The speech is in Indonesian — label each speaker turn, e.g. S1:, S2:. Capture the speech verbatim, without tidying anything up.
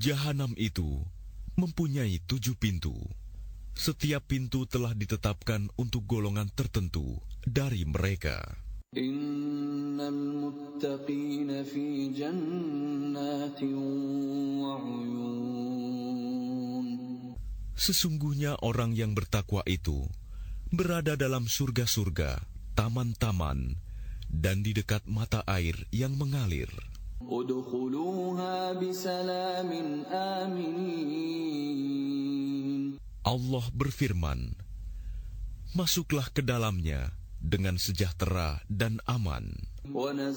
S1: Jahanam itu mempunyai tujuh pintu. Setiap pintu telah ditetapkan untuk golongan tertentu dari mereka.
S2: Innal muttaqina fi jannatin wa 'uyun.
S1: Sesungguhnya orang yang bertakwa itu berada dalam surga-surga, taman-taman, dan di dekat mata air yang mengalir.
S2: Udkhuluha bisalamin aminin.
S1: Allah berfirman, masuklah ke dalamnya dengan sejahtera dan aman.